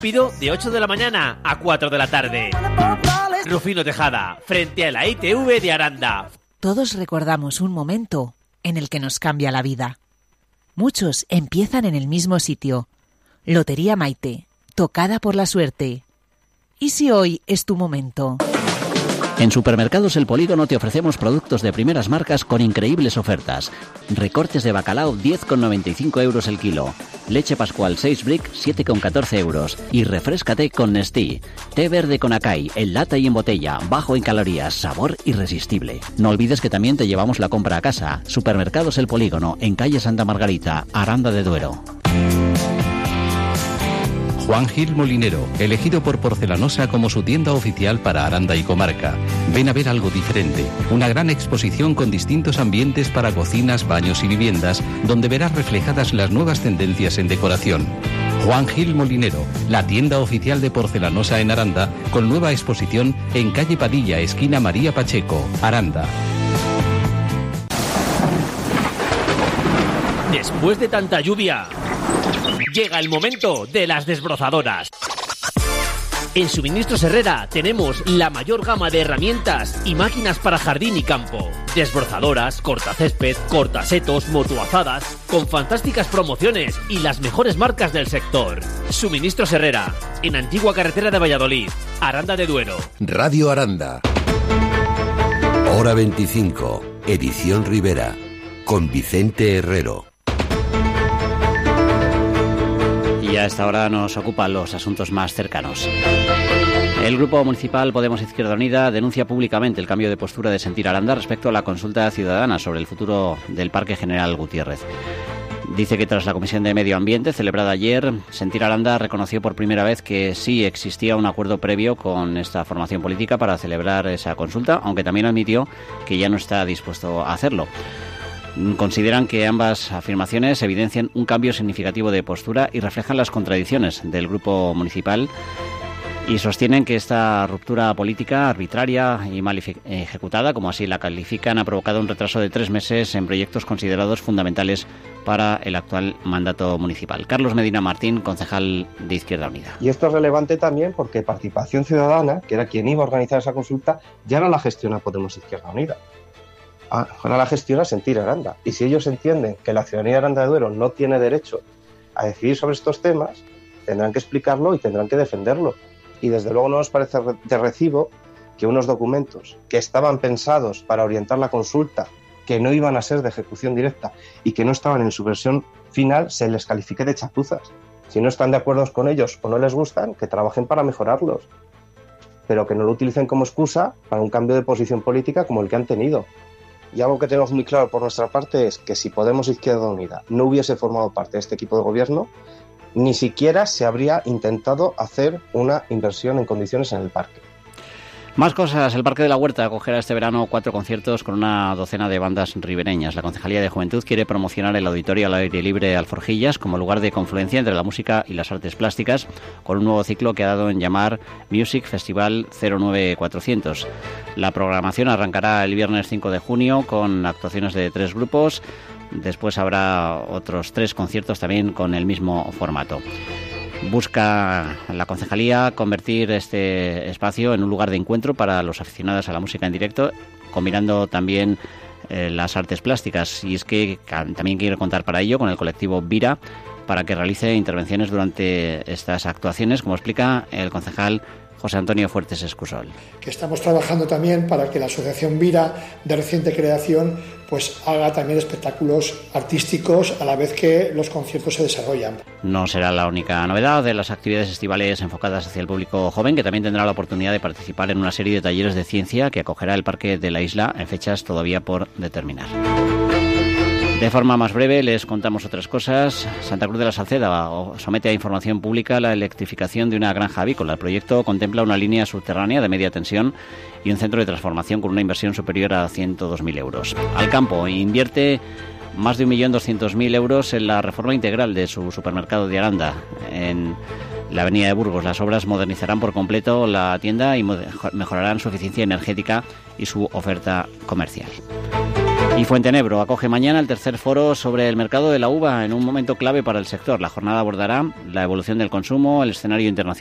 Pido de 8 de la mañana a 4 de la tarde. Rufino Tejada, frente a la ITV de Aranda. Todos recordamos un momento en el que nos cambia la vida. Muchos empiezan en el mismo sitio. Lotería Maite, tocada por la suerte. ¿Y si hoy es tu momento? En Supermercados El Polígono te ofrecemos productos de primeras marcas con increíbles ofertas. Recortes de bacalao 10,95 euros el kilo. Leche Pascual 6 Brick 7,14 euros. Y refréscate con Nestí. Té verde con Acai, en lata y en botella, bajo en calorías, sabor irresistible. No olvides que también te llevamos la compra a casa. Supermercados El Polígono, en calle Santa Margarita, Aranda de Duero. Juan Gil Molinero, elegido por Porcelanosa como su tienda oficial para Aranda y comarca. Ven a ver algo diferente, una gran exposición con distintos ambientes para cocinas, baños y viviendas, donde verás reflejadas las nuevas tendencias en decoración. Juan Gil Molinero, la tienda oficial de Porcelanosa en Aranda, con nueva exposición en calle Padilla, esquina María Pacheco, Aranda. Después de tanta lluvia, llega el momento de las desbrozadoras. En Suministros Herrera tenemos la mayor gama de herramientas y máquinas para jardín y campo. Desbrozadoras, cortacésped, cortasetos, motoazadas, con fantásticas promociones y las mejores marcas del sector. Suministros Herrera, en Antigua Carretera de Valladolid, Aranda de Duero. Radio Aranda. Hora 25, edición Rivera, con Vicente Herrero. Y a esta hora nos ocupan los asuntos más cercanos. El Grupo Municipal Podemos Izquierda Unida denuncia públicamente el cambio de postura de Sentir Aranda respecto a la consulta ciudadana sobre el futuro del Parque General Gutiérrez. Dice que tras la Comisión de Medio Ambiente celebrada ayer, Sentir Aranda reconoció por primera vez que sí existía un acuerdo previo con esta formación política para celebrar esa consulta, aunque también admitió que ya no está dispuesto a hacerlo. Consideran que ambas afirmaciones evidencian un cambio significativo de postura y reflejan las contradicciones del grupo municipal, y sostienen que esta ruptura política arbitraria y mal ejecutada, como así la califican, ha provocado un retraso de 3 meses en proyectos considerados fundamentales para el actual mandato municipal. Carlos Medina Martín, concejal de Izquierda Unida. Y esto es relevante también porque Participación Ciudadana, que era quien iba a organizar esa consulta, ya no la gestiona Podemos Izquierda Unida. Ahora la gestiona Sentir Aranda. Y si ellos entienden que la ciudadanía de Aranda de Duero no tiene derecho a decidir sobre estos temas, tendrán que explicarlo y tendrán que defenderlo. Y desde luego no nos parece de recibo que unos documentos que estaban pensados para orientar la consulta, que no iban a ser de ejecución directa y que no estaban en su versión final, se les califique de chapuzas. Si no están de acuerdo con ellos o no les gustan, que trabajen para mejorarlos, pero que no lo utilicen como excusa para un cambio de posición política como el que han tenido. Y algo que tenemos muy claro por nuestra parte es que si Podemos Izquierda Unida no hubiese formado parte de este equipo de gobierno, ni siquiera se habría intentado hacer una inversión en condiciones en el parque. Más cosas. El Parque de la Huerta acogerá este verano 4 conciertos con una docena de bandas ribereñas. La Concejalía de Juventud quiere promocionar el Auditorio al Aire Libre Alforjillas como lugar de confluencia entre la música y las artes plásticas, con un nuevo ciclo que ha dado en llamar Music Festival 09400. La programación arrancará el viernes 5 de junio con actuaciones de 3 grupos. Después habrá otros 3 conciertos también con el mismo formato. Busca la concejalía convertir este espacio en un lugar de encuentro para los aficionados a la música en directo, combinando también las artes plásticas. Y es que también quiere contar para ello con el colectivo Vira para que realice intervenciones durante estas actuaciones, como explica el concejal José Antonio Fuertes Escusol. Que estamos trabajando también para que la asociación Vira, de reciente creación, pues haga también espectáculos artísticos a la vez que los conciertos se desarrollan. No será la única novedad de las actividades estivales enfocadas hacia el público joven, que también tendrá la oportunidad de participar en una serie de talleres de ciencia que acogerá el Parque de la Isla en fechas todavía por determinar. De forma más breve les contamos otras cosas. Santa Cruz de la Salceda somete a información pública la electrificación de una granja avícola. El proyecto contempla una línea subterránea de media tensión y un centro de transformación con una inversión superior a 102.000 euros. Alcampo invierte más de 1.200.000 euros en la reforma integral de su supermercado de Aranda, en la avenida de Burgos. Las obras modernizarán por completo la tienda y mejorarán su eficiencia energética y su oferta comercial. Y Fuentenebro acoge mañana el tercer foro sobre el mercado de la uva en un momento clave para el sector. La jornada abordará la evolución del consumo, el escenario internacional